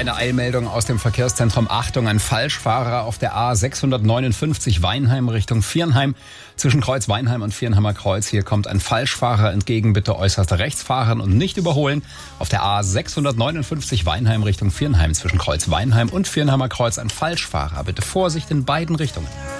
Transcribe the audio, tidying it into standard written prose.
Eine Eilmeldung aus dem Verkehrszentrum. Achtung, ein Falschfahrer auf der A659 Weinheim Richtung Viernheim. Zwischen Kreuz Weinheim und Viernheimer Kreuz. Hier kommt ein Falschfahrer entgegen. Bitte äußerst rechts fahren und nicht überholen. Auf der A659 Weinheim Richtung Viernheim. Zwischen Kreuz Weinheim und Viernheimer Kreuz ein Falschfahrer. Bitte Vorsicht in beiden Richtungen.